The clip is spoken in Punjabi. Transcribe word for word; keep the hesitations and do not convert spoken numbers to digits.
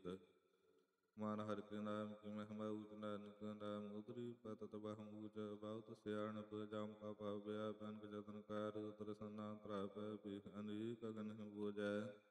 ਰੀਤ। ਮਨ ਹਰਿ ਕੇ ਨਾਮ ਕੀ ਮਹਿਮਾ ਊਚ ਨਾਨਕ ਨਾਮ ਉਤਰੀ ਪਤਿ ਬਹੁ ਊਚ ਬਹੁਤ ਸਿਆਣਪ ਜਮ ਕਪ ਬਿਆ ਬਨਕ ਜਤਨ ਕਾਰ ਉਤਰ ਸੰਨਾ ਤਰਾਪੈ ਪੀਖ ਅਨੇਕ ਅਗਨ ਬੋਜੈ।